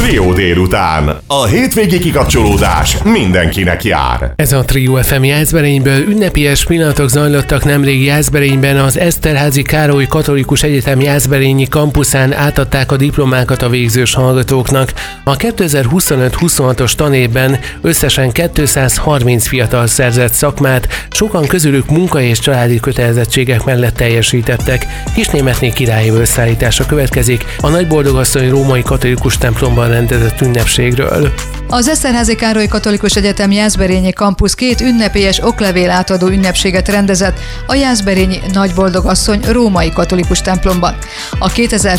Trio délután. A hétvégi kikapcsolódás mindenkinek jár. Ez a Trio FM Jászberényből. Ünnepies pillanatok zajlottak nemrég Jászberényben. Az Eszterházy Károly Katolikus Egyetem Jászberényi kampuszán átadták a diplomákat a végzős hallgatóknak. A 2025-26-os tanévben összesen 230 fiatal szerzett szakmát, sokan közülük munka és családi kötelezettségek mellett teljesítettek. Kisnémetné királyi összeállítása következik a Nagyboldogasszony római katolikus templomban rendezett ünnepségről. Az Eszterházy Károly Katolikus Egyetem Jászberényi kampusz 2 ünnepélyes oklevél átadó ünnepséget rendezett a Jászberényi Nagyboldogasszony római katolikus templomban. A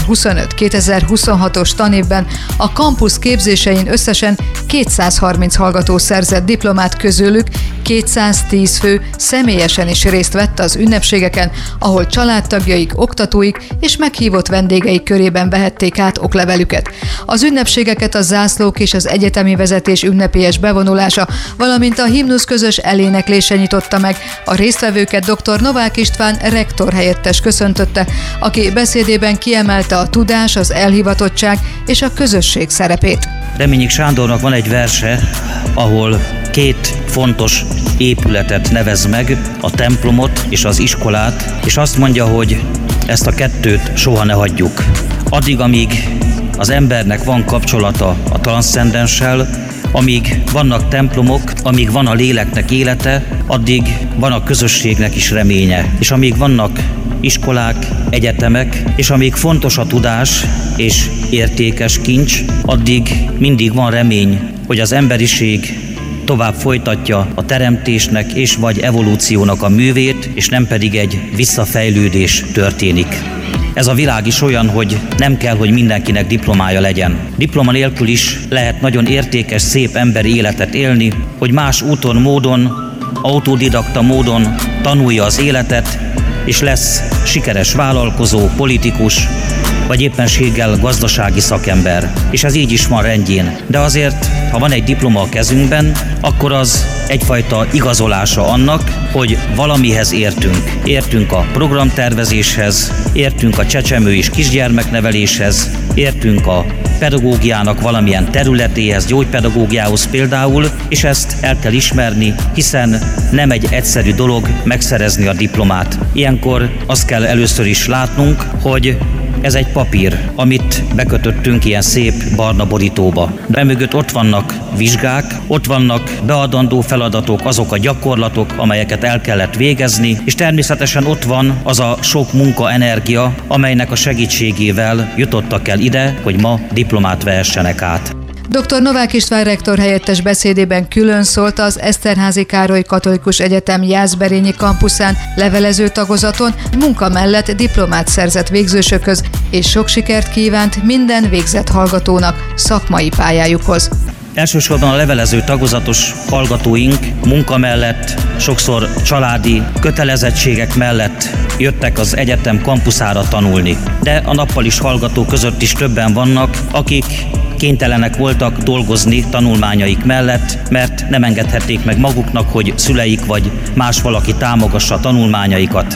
2025-2026-os tanévben a kampusz képzésein összesen 230 hallgató szerzett diplomát, közülük 210 fő személyesen is részt vett az ünnepségeken, ahol családtagjaik, oktatóik és meghívott vendégeik körében vehették át oklevelüket. Az ünnepségeket a zászlók és az egyetemi vezetés ünnepélyes bevonulása, valamint a himnusz közös eléneklése nyitotta meg. A résztvevőket dr. Novák István rektor helyettes köszöntötte, aki beszédében kiemelte a tudás, az elhivatottság és a közösség szerepét. Reményik Sándornak van egy verse, ahol 2 fontos épületet nevez meg, a templomot és az iskolát, és azt mondja, hogy ezt a 2-t soha ne hagyjuk. Addig, amíg az embernek van kapcsolata a transzcendenssel, amíg vannak templomok, amíg van a léleknek élete, addig van a közösségnek is reménye. És amíg vannak iskolák, egyetemek, és amíg fontos a tudás és értékes kincs, addig mindig van remény, hogy az emberiség tovább folytatja a teremtésnek és vagy evolúciónak a művét, és nem pedig egy visszafejlődés történik. Ez a világ is olyan, hogy nem kell, hogy mindenkinek diplomája legyen. Diploma nélkül is lehet nagyon értékes, szép emberi életet élni, hogy más úton, módon, autodidakta módon tanulja az életet, és lesz sikeres vállalkozó, politikus, vagy éppenséggel gazdasági szakember. És ez így is van rendjén. De azért, ha van egy diploma a kezünkben, akkor az egyfajta igazolása annak, hogy valamihez értünk. Értünk a programtervezéshez, értünk a csecsemő és kisgyermekneveléshez, értünk a pedagógiának valamilyen területéhez, gyógypedagógiához például, és ezt el kell ismerni, hiszen nem egy egyszerű dolog megszerezni a diplomát. Ilyenkor azt kell először is látnunk, hogy ez egy papír, amit bekötöttünk ilyen szép barna borítóba. De emögött ott vannak vizsgák, ott vannak beadandó feladatok, azok a gyakorlatok, amelyeket el kellett végezni, és természetesen ott van az a sok munka, energia, amelynek a segítségével jutottak el ide, hogy ma diplomát vehessenek át. Dr. Novák István rektor helyettes beszédében külön szólt az Eszterházy Károly Katolikus Egyetem Jászberényi kampuszán levelező tagozaton, munka mellett diplomát szerzett végzősökhöz, és sok sikert kívánt minden végzett hallgatónak szakmai pályájukhoz. Elsősorban a levelező tagozatos hallgatóink munka mellett, sokszor családi kötelezettségek mellett jöttek az egyetem kampuszára tanulni. De a nappalis hallgatók között is többen vannak, akik kénytelenek voltak dolgozni tanulmányaik mellett, mert nem engedhették meg maguknak, hogy szüleik vagy más valaki támogassa a tanulmányaikat.